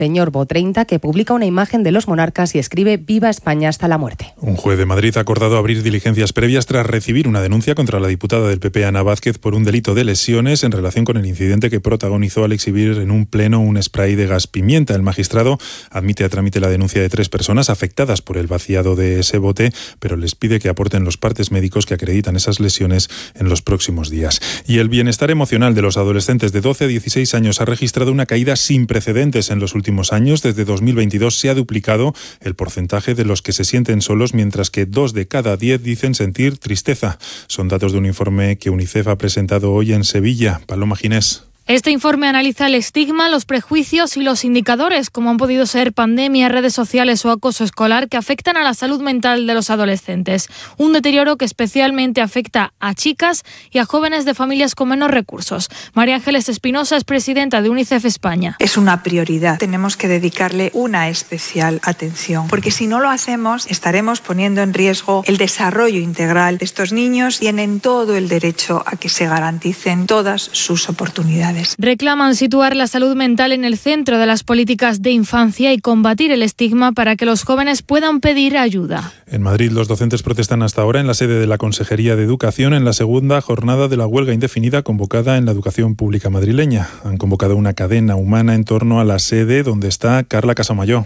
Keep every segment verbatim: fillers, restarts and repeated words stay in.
Peñorbo treinta, que publica una imagen de los monarcas y escribe «Viva España hasta la muerte». Un juez de Madrid ha acordado abrir diligencias previas tras recibir una denuncia contra la diputada del P P, Ana Vázquez, por un delito de lesiones en relación con el incidente que protagonizó al exhibir en un pleno un spray de gas pimienta. El magistrado admite a trámite la denuncia de tres personas afectadas por el vaciado de ese bote, pero les pide que aporten los partes médicos que acreditan esas lesiones en los próximos días. Y el bienestar emocional de los adolescentes de doce a dieciséis años ha registrado una caída sin precedentes en los últimos años. Desde dos mil veintidós se ha duplicado el porcentaje de los que se sienten solos, mientras que dos de cada diez dicen sentir tristeza. Son datos de un informe que UNICEF ha presentado hoy en Sevilla. Paloma Ginés. Este informe analiza el estigma, los prejuicios y los indicadores, como han podido ser pandemia, redes sociales o acoso escolar, que afectan a la salud mental de los adolescentes. Un deterioro que especialmente afecta a chicas y a jóvenes de familias con menos recursos. María Ángeles Espinosa es presidenta de UNICEF España. Es una prioridad. Tenemos que dedicarle una especial atención, porque si no lo hacemos, estaremos poniendo en riesgo el desarrollo integral de estos niños. Tienen todo el derecho a que se garanticen todas sus oportunidades. Reclaman situar la salud mental en el centro de las políticas de infancia y combatir el estigma para que los jóvenes puedan pedir ayuda. En Madrid, los docentes protestan hasta ahora en la sede de la Consejería de Educación en la segunda jornada de la huelga indefinida convocada en la educación pública madrileña. Han convocado una cadena humana en torno a la sede donde está Carla Casamayor.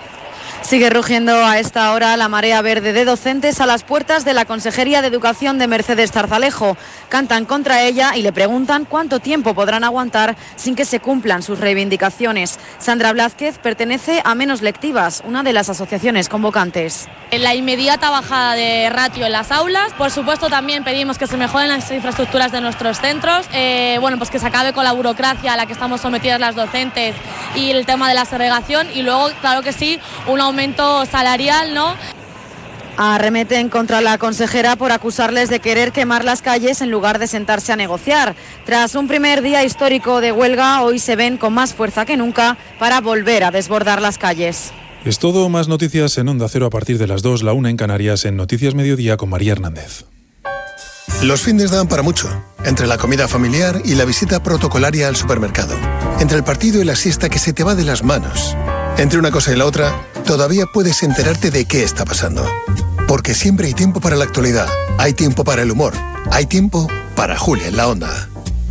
Sigue rugiendo a esta hora la marea verde de docentes a las puertas de la Consejería de Educación de Mercedes Tarzalejo. Cantan contra ella y le preguntan cuánto tiempo podrán aguantar sin que se cumplan sus reivindicaciones. Sandra Blázquez pertenece a Menos Lectivas, una de las asociaciones convocantes. La inmediata bajada de ratio en las aulas. Por supuesto, también pedimos que se mejoren las infraestructuras de nuestros centros. Eh, bueno, pues que se acabe con la burocracia a la que estamos sometidas las docentes y el tema de la segregación. Y luego, claro que sí, un aumento salarial, ¿no? Arremeten contra la consejera por acusarles de querer quemar las calles en lugar de sentarse a negociar. Tras un primer día histórico de huelga, hoy se ven con más fuerza que nunca para volver a desbordar las calles. Es todo, más noticias en Onda Cero a partir de las dos, la una en Canarias, en Noticias Mediodía con María Hernández. Los findes dan para mucho, entre la comida familiar y la visita protocolaria al supermercado, entre el partido y la siesta que se te va de las manos. Entre una cosa y la otra, todavía puedes enterarte de qué está pasando. Porque siempre hay tiempo para la actualidad, hay tiempo para el humor, hay tiempo para Julia en la Onda.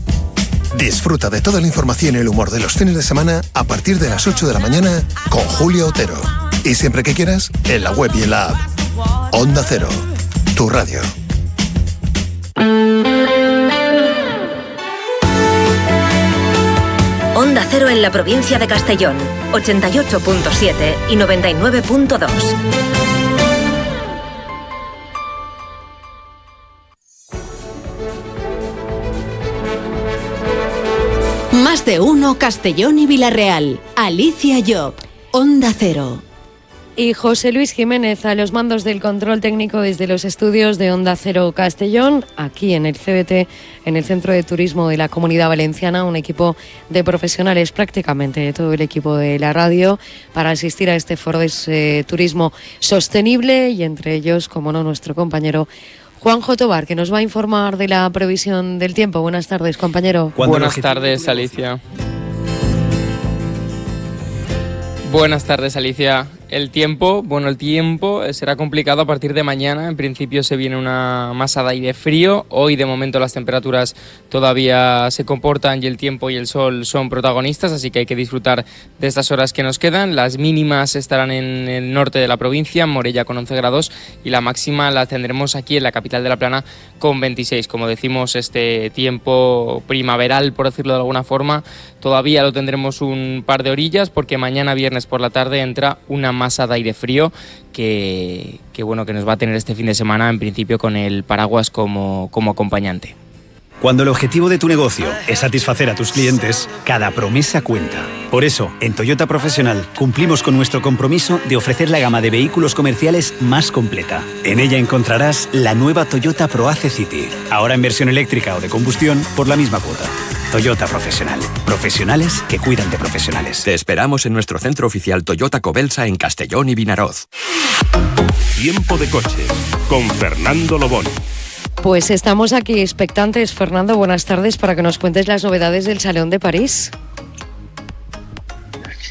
Disfruta de toda la información y el humor de los fines de semana a partir de las ocho de la mañana con Julia Otero. Y siempre que quieras, en la web y en la app. Onda Cero, tu radio. Onda Cero en la provincia de Castellón, ochenta y ocho punto siete y noventa y nueve punto dos. Más de uno Castellón y Villarreal. Alicia Job, Onda Cero. Y José Luis Jiménez a los mandos del control técnico desde los estudios de Onda Cero Castellón, aquí en el C B T, en el Centro de Turismo de la Comunidad Valenciana, un equipo de profesionales, prácticamente todo el equipo de la radio, para asistir a este foro de eh, turismo sostenible y entre ellos, como no, nuestro compañero Juanjo Tobar, que nos va a informar de la previsión del tiempo. Buenas tardes, compañero. Buenas tardes, Alicia. Buenas tardes, Alicia. El tiempo, bueno, el tiempo será complicado a partir de mañana. En principio se viene una masa de aire frío. Hoy, de momento, las temperaturas todavía se comportan y el tiempo y el sol son protagonistas, así que hay que disfrutar de estas horas que nos quedan. Las mínimas estarán en el norte de la provincia, en Morella con once grados, y la máxima la tendremos aquí en la capital de La Plana con veintiséis. Como decimos, este tiempo primaveral, por decirlo de alguna forma, todavía lo tendremos un par de orillas, porque mañana viernes por la tarde entra una masa de aire frío que, que, bueno, que nos va a tener este fin de semana, en principio con el paraguas como, como acompañante. Cuando el objetivo de tu negocio es satisfacer a tus clientes, cada promesa cuenta. Por eso, en Toyota Profesional cumplimos con nuestro compromiso de ofrecer la gama de vehículos comerciales más completa. En ella encontrarás la nueva Toyota ProAce City, ahora en versión eléctrica o de combustión por la misma cuota. Toyota Profesional. Profesionales que cuidan de profesionales. Te esperamos en nuestro centro oficial Toyota Cobelsa en Castellón y Vinaroz. Tiempo de coches con Fernando Lobón. Pues estamos aquí expectantes. Fernando, buenas tardes, para que nos cuentes las novedades del Salón de París.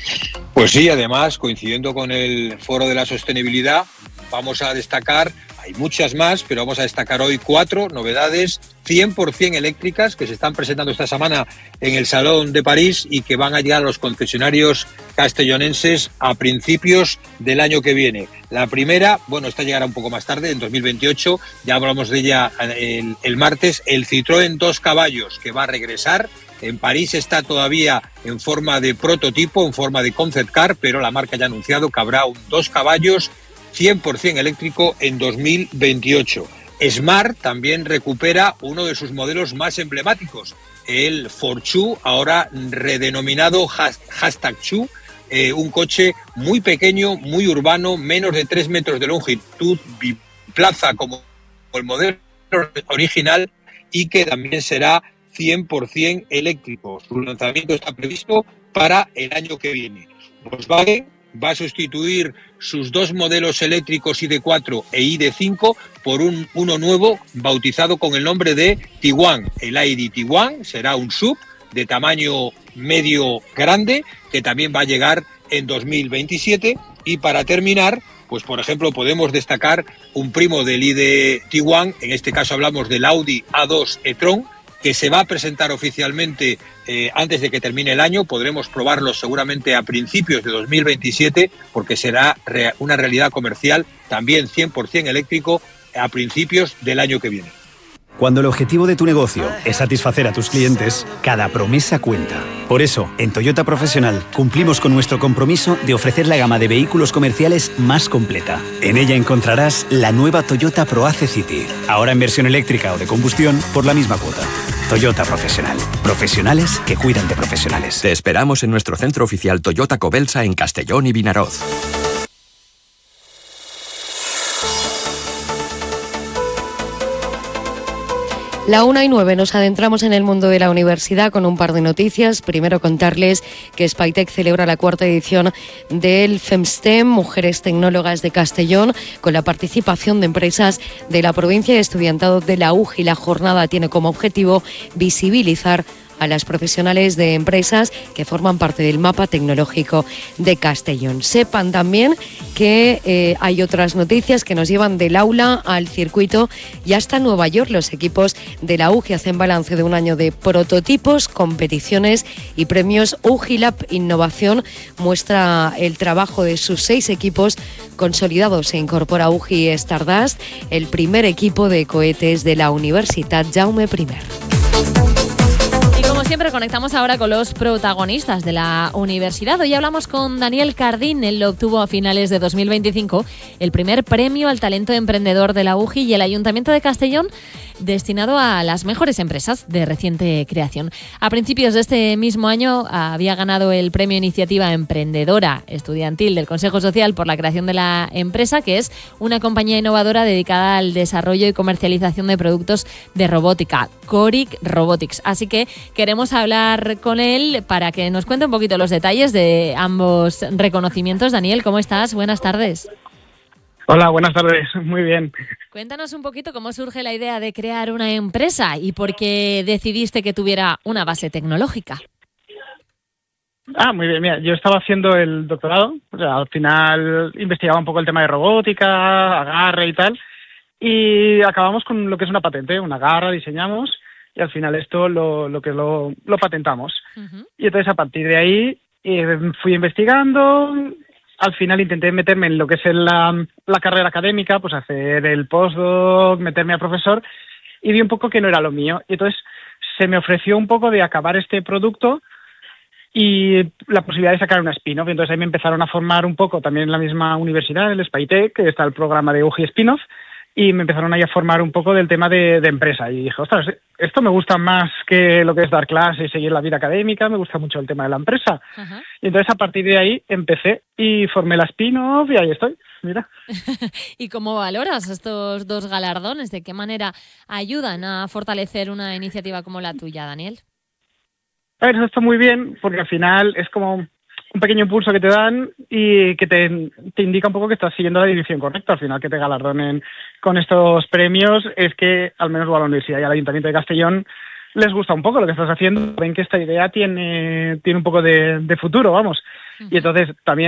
Pues sí, además, coincidiendo con el Foro de la Sostenibilidad, vamos a destacar, hay muchas más, pero vamos a destacar hoy cuatro novedades cien por ciento eléctricas que se están presentando esta semana en el Salón de París y que van a llegar a los concesionarios castellonenses a principios del año que viene. La primera, bueno, esta llegará un poco más tarde, en dos mil veintiocho, ya hablamos de ella el, el martes, el Citroën dos caballos, que va a regresar. En París está todavía en forma de prototipo, en forma de concept car, pero la marca ya ha anunciado que habrá un dos caballos cien por ciento eléctrico en dos mil veintiocho. Smart también recupera uno de sus modelos más emblemáticos, el Fortwo, ahora redenominado hashtag Chu, eh, un coche muy pequeño, muy urbano, menos de tres metros de longitud, biplaza como el modelo original y que también será cien por ciento eléctrico. Su lanzamiento está previsto para el año que viene. Volkswagen va a sustituir sus dos modelos eléctricos I D cuatro e I D cinco por un, uno nuevo bautizado con el nombre de Tiguan. El I D Tiguan será un sub de tamaño medio grande que también va a llegar en dos mil veintisiete. Y para terminar, pues por ejemplo podemos destacar un primo del I D Tiguan, en este caso hablamos del Audi A dos e-tron, que se va a presentar oficialmente eh, antes de que termine el año. Podremos probarlo seguramente a principios de dos mil veintisiete, porque será re- una realidad comercial también cien por ciento eléctrico a principios del año que viene. Cuando el objetivo de tu negocio es satisfacer a tus clientes, cada promesa cuenta. Por eso, en Toyota Profesional cumplimos con nuestro compromiso de ofrecer la gama de vehículos comerciales más completa. En ella encontrarás la nueva Toyota ProAce City, ahora en versión eléctrica o de combustión por la misma cuota. Toyota Profesional. Profesionales que cuidan de profesionales. Te esperamos en nuestro centro oficial Toyota Cobelsa en Castellón y Vinaroz. La una y nueve nos adentramos en el mundo de la universidad con un par de noticias. Primero contarles que Spitec celebra la cuarta edición del FEMSTEM, Mujeres Tecnólogas de Castellón, con la participación de empresas de la provincia y estudiantado de la U G I. La jornada tiene como objetivo visibilizar a las profesionales de empresas que forman parte del mapa tecnológico de Castellón. Sepan también que eh, hay otras noticias que nos llevan del aula al circuito y hasta Nueva York. Los equipos de la U G I hacen balance de un año de prototipos, competiciones y premios. U G I Lab Innovación muestra el trabajo de sus seis equipos consolidados. Se incorpora a U G I Stardust, el primer equipo de cohetes de la Universitat Jaume primero. Como siempre, conectamos ahora con los protagonistas de la universidad. Hoy hablamos con Daniel Cardín. Él lo obtuvo a finales de dos mil veinticinco el primer premio al talento emprendedor de la U G I y el Ayuntamiento de Castellón, destinado a las mejores empresas de reciente creación. A principios de este mismo año había ganado el premio Iniciativa Emprendedora Estudiantil del Consejo Social por la creación de la empresa, que es una compañía innovadora dedicada al desarrollo y comercialización de productos de robótica, Coric Robotics. Así que queremos hablar con él para que nos cuente un poquito los detalles de ambos reconocimientos. Daniel, ¿cómo estás? Buenas tardes. Hola, buenas tardes. Muy bien. Cuéntanos un poquito cómo surge la idea de crear una empresa y por qué decidiste que tuviera una base tecnológica. Ah, muy bien. Mira, yo estaba haciendo el doctorado. O sea, al final investigaba un poco el tema de robótica, agarre y tal. Y acabamos con lo que es una patente, una garra, diseñamos. Y al final esto lo, lo que lo, lo patentamos. Uh-huh. Y entonces a partir de ahí eh, fui investigando. Al final intenté meterme en lo que es la, la carrera académica, pues hacer el postdoc, meterme a profesor, y vi un poco que no era lo mío. Y entonces se me ofreció un poco de acabar este producto y la posibilidad de sacar una spin-off. Y entonces ahí me empezaron a formar un poco también en la misma universidad, en el Spitec, que está el programa de U G I Spin-off, y me empezaron ahí a formar un poco del tema de, de empresa. Y dije, ostras, esto me gusta más que lo que es dar clases y seguir la vida académica, me gusta mucho el tema de la empresa. Uh-huh. Y entonces a partir de ahí empecé y formé la spin-off y ahí estoy, mira. ¿Y cómo valoras estos dos galardones? ¿De qué manera ayudan a fortalecer una iniciativa como la tuya, Daniel? A ver, eso está muy bien, porque al final es como un pequeño impulso que te dan y que te, te indica un poco que estás siguiendo la dirección correcta. Al final que te galardonen con estos premios es que al menos a la universidad y al Ayuntamiento de Castellón les gusta un poco lo que estás haciendo. Ven que esta idea tiene, tiene un poco de, de futuro, vamos. Y entonces también